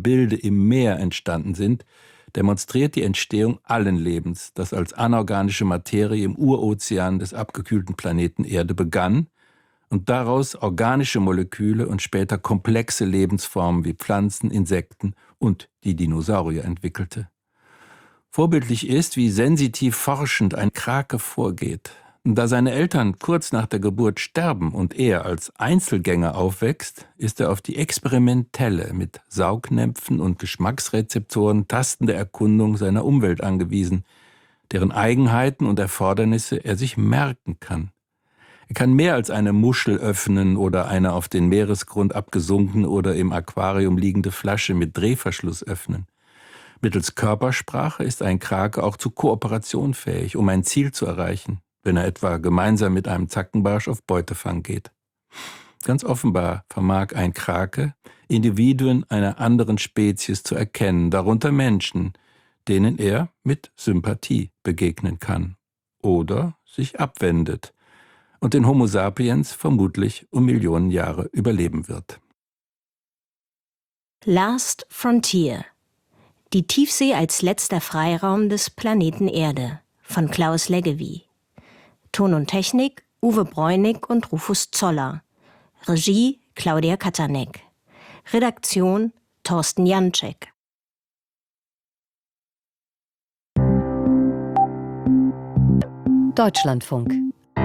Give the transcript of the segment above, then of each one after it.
Gebilde im Meer entstanden sind, demonstriert die Entstehung allen Lebens, das als anorganische Materie im Urozean des abgekühlten Planeten Erde begann und daraus organische Moleküle und später komplexe Lebensformen wie Pflanzen, Insekten und die Dinosaurier entwickelte. Vorbildlich ist, wie sensitiv forschend ein Krake vorgeht. Da seine Eltern kurz nach der Geburt sterben und er als Einzelgänger aufwächst, ist er auf die experimentelle, mit Saugnäpfen und Geschmacksrezeptoren tastende Erkundung seiner Umwelt angewiesen, deren Eigenheiten und Erfordernisse er sich merken kann. Er kann mehr als eine Muschel öffnen oder eine auf den Meeresgrund abgesunkene oder im Aquarium liegende Flasche mit Drehverschluss öffnen. Mittels Körpersprache ist ein Krake auch zu Kooperation fähig, um ein Ziel zu erreichen, wenn er etwa gemeinsam mit einem Zackenbarsch auf Beutefang geht. Ganz offenbar vermag ein Krake, Individuen einer anderen Spezies zu erkennen, darunter Menschen, denen er mit Sympathie begegnen kann oder sich abwendet und den Homo sapiens vermutlich um Millionen Jahre überleben wird. Last Frontier. Die Tiefsee als letzter Freiraum des Planeten Erde von Klaus Leggevi. Ton und Technik Uwe Bräunig und Rufus Zoller. Regie Claudia Katanek. Redaktion Thorsten Janczek. Deutschlandfunk.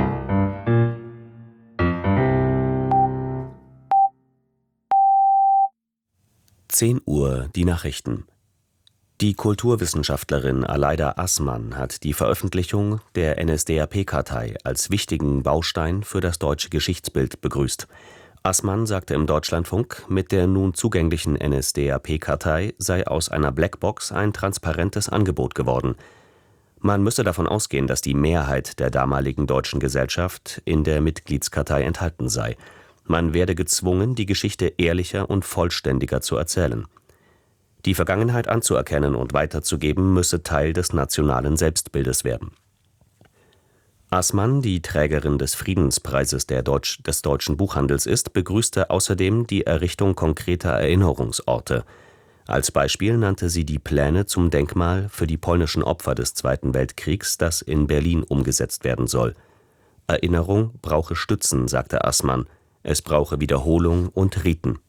Uhr, die Nachrichten. Die Kulturwissenschaftlerin Aleida Assmann hat die Veröffentlichung der NSDAP-Kartei als wichtigen Baustein für das deutsche Geschichtsbild begrüßt. Assmann sagte im Deutschlandfunk, mit der nun zugänglichen NSDAP-Kartei sei aus einer Blackbox ein transparentes Angebot geworden. Man müsse davon ausgehen, dass die Mehrheit der damaligen deutschen Gesellschaft in der Mitgliedskartei enthalten sei. Man werde gezwungen, die Geschichte ehrlicher und vollständiger zu erzählen. Die Vergangenheit anzuerkennen und weiterzugeben, müsse Teil des nationalen Selbstbildes werden. Assmann, die Trägerin des Friedenspreises des deutschen Buchhandels ist, begrüßte außerdem die Errichtung konkreter Erinnerungsorte. Als Beispiel nannte sie die Pläne zum Denkmal für die polnischen Opfer des Zweiten Weltkriegs, das in Berlin umgesetzt werden soll. Erinnerung brauche Stützen, sagte Assmann. Es brauche Wiederholung und Riten.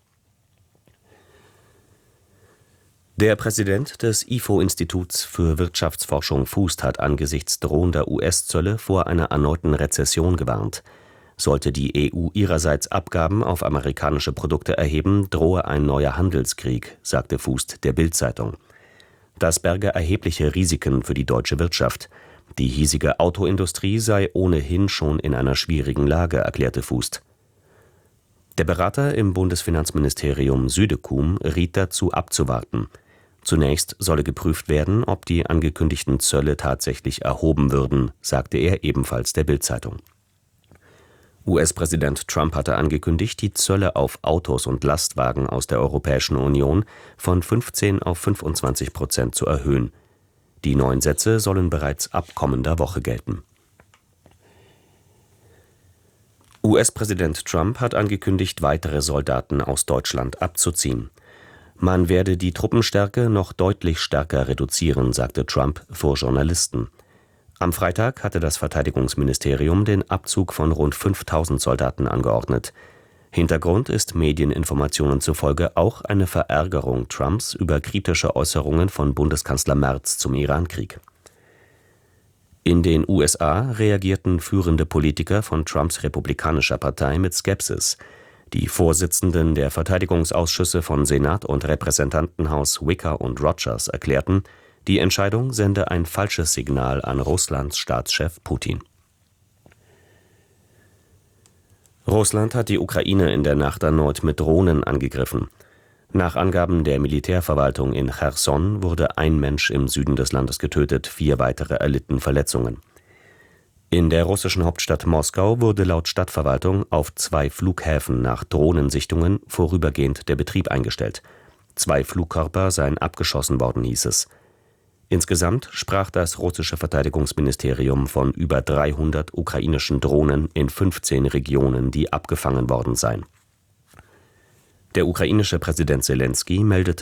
Der Präsident des IFO-Instituts für Wirtschaftsforschung Fußt hat angesichts drohender US-Zölle vor einer erneuten Rezession gewarnt. Sollte die EU ihrerseits Abgaben auf amerikanische Produkte erheben, drohe ein neuer Handelskrieg, sagte Fußt der Bild-Zeitung. Das berge erhebliche Risiken für die deutsche Wirtschaft. Die hiesige Autoindustrie sei ohnehin schon in einer schwierigen Lage, erklärte Fußt. Der Berater im Bundesfinanzministerium Südekum riet dazu abzuwarten. Zunächst solle geprüft werden, ob die angekündigten Zölle tatsächlich erhoben würden, sagte er ebenfalls der Bild-Zeitung. US-Präsident Trump hatte angekündigt, die Zölle auf Autos und Lastwagen aus der Europäischen Union von 15 auf 25% zu erhöhen. Die neuen Sätze sollen bereits ab kommender Woche gelten. US-Präsident Trump hat angekündigt, weitere Soldaten aus Deutschland abzuziehen. Man werde die Truppenstärke noch deutlich stärker reduzieren, sagte Trump vor Journalisten. Am Freitag hatte das Verteidigungsministerium den Abzug von rund 5.000 Soldaten angeordnet. Hintergrund ist Medieninformationen zufolge auch eine Verärgerung Trumps über kritische Äußerungen von Bundeskanzler Merz zum Irankrieg. In den USA reagierten führende Politiker von Trumps republikanischer Partei mit Skepsis. Die Vorsitzenden der Verteidigungsausschüsse von Senat und Repräsentantenhaus Wicker und Rogers erklärten, die Entscheidung sende ein falsches Signal an Russlands Staatschef Putin. Russland hat die Ukraine in der Nacht erneut mit Drohnen angegriffen. Nach Angaben der Militärverwaltung in Cherson wurde ein Mensch im Süden des Landes getötet, 4 weitere erlitten Verletzungen. In der russischen Hauptstadt Moskau wurde laut Stadtverwaltung auf 2 Flughäfen nach Drohnensichtungen vorübergehend der Betrieb eingestellt. 2 Flugkörper seien abgeschossen worden, hieß es. Insgesamt sprach das russische Verteidigungsministerium von über 300 ukrainischen Drohnen in 15 Regionen, die abgefangen worden seien. Der ukrainische Präsident Selenskyj meldete